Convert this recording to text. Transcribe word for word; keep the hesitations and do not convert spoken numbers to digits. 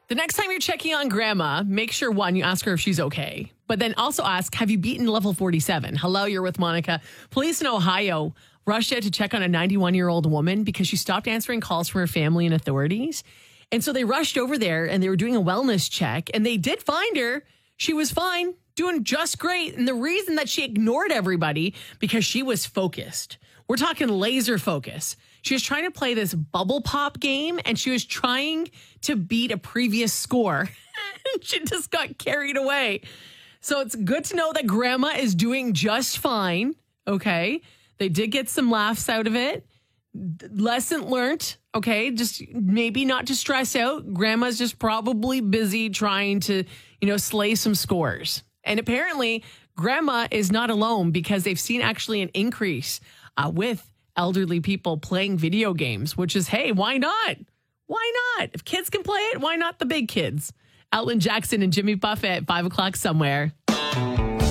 The next time you're checking on grandma, make sure, one, you ask her if she's okay. But then also ask, have you beaten level forty-seven? Hello, you're with Monica. Police in Ohio rushed out to check on a ninety-one-year-old woman because she stopped answering calls from her family and authorities. And so they rushed over there and they were doing a wellness check. And they did find her. She was fine, doing just great. And the reason that she ignored everybody, because she was focused. We're talking laser focus. She was trying to play this bubble pop game, and she was trying to beat a previous score. She just got carried away. So it's good to know that grandma is doing just fine. Okay. They did get some laughs out of it. Lesson learned. Okay. Just maybe not to stress out. Grandma's just probably busy trying to, you know, slay some scores. And apparently grandma is not alone, because they've seen actually an increase uh, with elderly people playing video games, which is, hey, why not? Why not? If kids can play it, why not the big kids? Outland Jackson and Jimmy Buffett at five o'clock somewhere.